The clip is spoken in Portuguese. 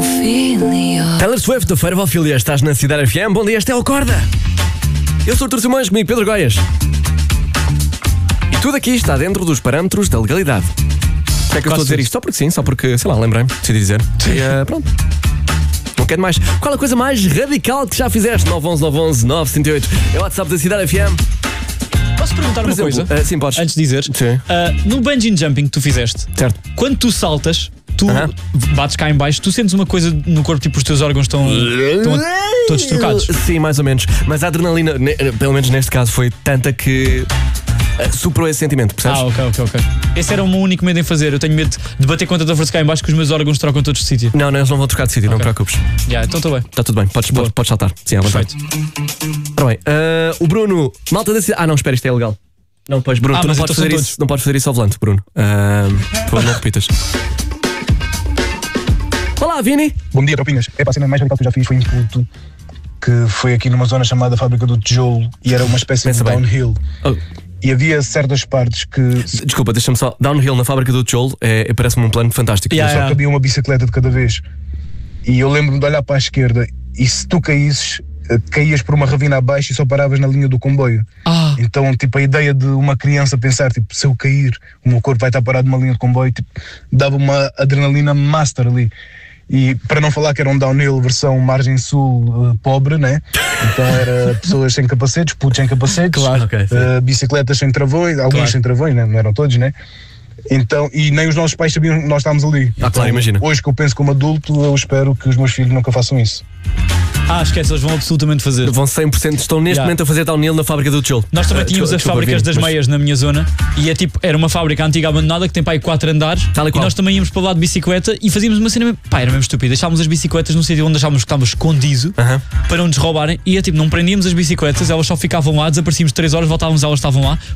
Taylor Swift do Fervofilia, estás na Cidade FM. Bom dia, este é o Acorda. Eu sou o Artur Simões, comigo Pedro Goias. E tudo aqui está dentro dos parâmetros da legalidade. Porquê é que eu estou a dizer isto? Só porque sim, só porque, sei lá, lembrei-me, decidi dizer. E pronto. Não quero mais. Qual a coisa mais radical que já fizeste? 911-911-978. É o WhatsApp da Cidade FM. Posso perguntar uma coisa? Sim, podes. Antes de dizeres. Sim. No bungee jumping que tu fizeste, Certo. quando tu saltas, tu bates cá em baixo, tu sentes uma coisa no corpo, tipo os teus órgãos estão todos trocados? Sim, mais ou menos. Mas a adrenalina, pelo menos neste caso, foi tanta que superou esse sentimento, percebes? Ok. Esse era o meu único medo em fazer. Eu tenho medo de bater com tanta força cá em baixo que os meus órgãos trocam todos de sítio. Não, eles não vão trocar de sítio, não te preocupes. Então estou bem. Está tudo bem, podes saltar. Sim, à vontade. Perfeito. Ora bem, o Bruno, malta da cidade. Não, espera, isto é ilegal. Não, pois, Bruno, tu não podes fazer isso. Não podes fazer isso ao volante, Bruno. Por favor, não repitas. Olá, Vini. Bom dia, tropinhas. A cena mais radical que eu já fiz foi em puto, que foi aqui numa zona chamada Fábrica do Tijolo e era uma espécie de downhill. E havia certas partes que... Desculpa, deixa-me só. Downhill na Fábrica do Tijolo parece-me um plano fantástico. Só que havia uma bicicleta de cada vez. E eu lembro-me de olhar para a esquerda e se tu caísses, caías por uma ravina abaixo e só paravas na linha do comboio. Então, tipo, a ideia de uma criança pensar, tipo, se eu cair, o meu corpo vai estar parado numa linha de comboio, tipo, dava uma adrenalina master ali. E para não falar que era um downhill versão margem sul pobre, né? Então era pessoas sem capacetes, putos sem capacetes, bicicletas sem travões, alguns sem travões, né? Não eram todos, né? Então, e nem os nossos pais sabiam que nós estávamos ali. Claro, imagina. Hoje que eu penso como adulto, eu espero que os meus filhos nunca façam isso. Esquece, eles vão absolutamente fazer. Vão 100%, estão neste momento a fazer downhill na Fábrica do Tijolo. Nós também tínhamos as fábricas das meias na minha zona e era uma fábrica antiga abandonada que tem para aí 4 andares e nós também íamos para lá de bicicleta e fazíamos uma cena, era mesmo estúpido, deixávamos as bicicletas num sítio onde achávamos que estávamos escondido para não nos roubarem e não prendíamos as bicicletas, elas só ficavam lá, desaparecíamos 3 horas, voltávamos, elas estavam lá.